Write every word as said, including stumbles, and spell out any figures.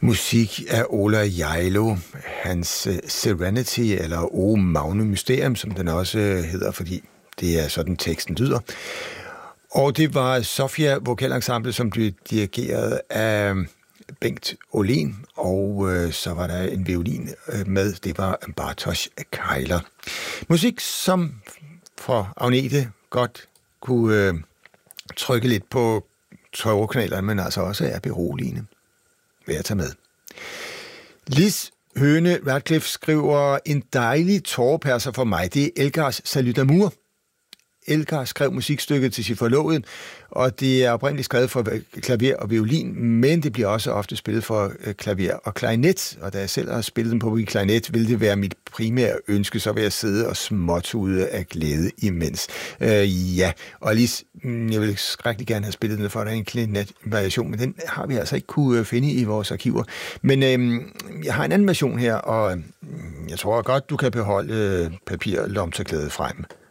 Musik af Ola Jailo, hans Serenity, eller O Magnum Mysterium, som den også hedder, fordi det er sådan teksten lyder. Og det var Sofia Vokalensemble, som blev dirigeret af Bengt Åhlén, og øh, så var der en violin øh, med, det var Bartosz Kejler. Musik, som for Agnete godt kunne øh, trykke lidt på tårekanalerne, men altså også er beroligende. Vil jeg tage med. Liz Høne Radcliffe skriver, en dejlig tårepasser for mig, det er Elgars Salut d'Amour. Elgar skrev musikstykket til sin forlovede, og det er oprindeligt skrevet for klaver og violin, men det bliver også ofte spillet for klaver og klarinet, og da jeg selv har spillet den på klarinet, vil det være mit primære ønske, så vil jeg sidde og småtude af glæde imens. Øh, ja, og Lis, jeg vil skrækkelig gerne have spillet den for, der er en klarinet-variation, men den har vi altså ikke kunne finde i vores arkiver. Men øh, jeg har en anden version her, og jeg tror godt, du kan beholde papirlomterklædet frem.